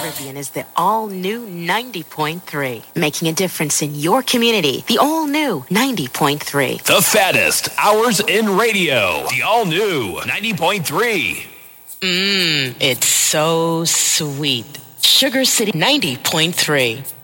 Caribbean is the all-new 90.3, making a difference in your community. The all-new 90.3. The fattest hours in radio. The all-new 90.3. It's so sweet. Sugar City 90.3.